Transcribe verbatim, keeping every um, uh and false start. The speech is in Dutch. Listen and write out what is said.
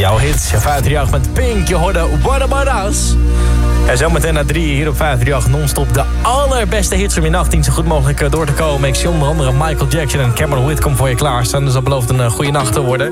jouw hits. vijf drie acht met Pink, je hoorde What About Us. En zometeen na drie hier op vijf drie acht non-stop de allerbeste hits om je nachtdienst zo goed mogelijk door te komen. Ik zie onder andere Michael Jackson en Cameron Whitcomb voor je klaarstaan. Dus dat belooft een goede nacht te worden.